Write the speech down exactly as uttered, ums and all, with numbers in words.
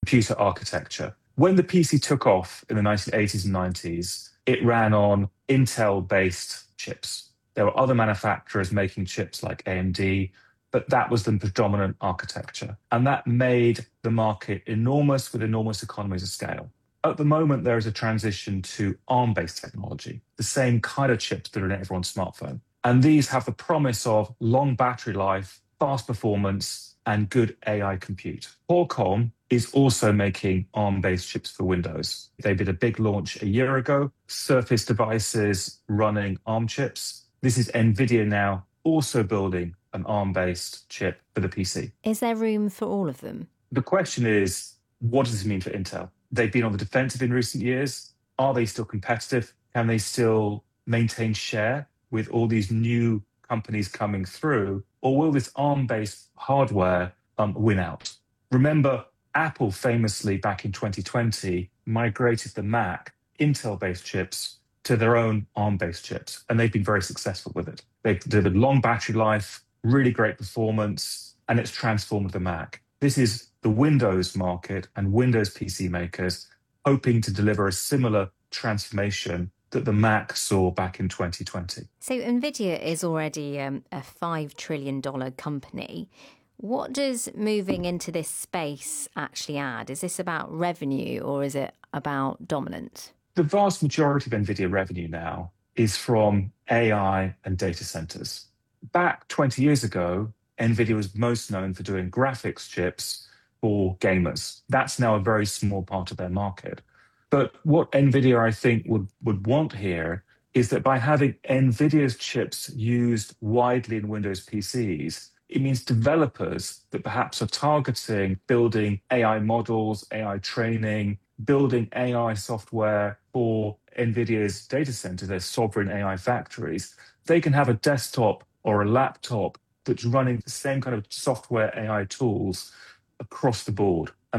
computer architecture. When the P C took off in the nineteen eighties and nineties, it ran on Intel-based chips. There were other manufacturers making chips like A M D, but that was the predominant architecture. And that made the market enormous with enormous economies of scale. At the moment, there is a transition to ARM-based technology, the same kind of chips that are in everyone's smartphone. And these have the promise of long battery life, fast performance, and good A I compute. Qualcomm is also making ARM-based chips for Windows. They did a big launch a year ago, Surface devices running ARM chips. This is NVIDIA now also building an ARM-based chip for the P C. Is there room for all of them? The question is, what does this mean for Intel? They've been on the defensive in recent years. Are they still competitive? Can they still maintain share with all these new companies coming through? Or will this ARM-based hardware um, win out? Remember, Apple famously back in twenty twenty migrated the Mac, Intel-based chips, to their own ARM-based chips, and they've been very successful with it. They've delivered long battery life, really great performance, and it's transformed the Mac. This is the Windows market and Windows P C makers hoping to deliver a similar transformation that the Mac saw back in twenty twenty. So NVIDIA is already um, a five trillion dollars company. What does moving into this space actually add? Is this about revenue or is it about dominance? The vast majority of NVIDIA revenue now is from A I and data centers. Back twenty years ago, NVIDIA was most known for doing graphics chips for gamers. That's now a very small part of their market. But what NVIDIA, I think, would, would want here is that by having NVIDIA's chips used widely in Windows P Cs, it means developers that perhaps are targeting building A I models, A I training, building A I software for NVIDIA's data center, their sovereign A I factories, they can have a desktop or a laptop that's running the same kind of software A I tools across the board. And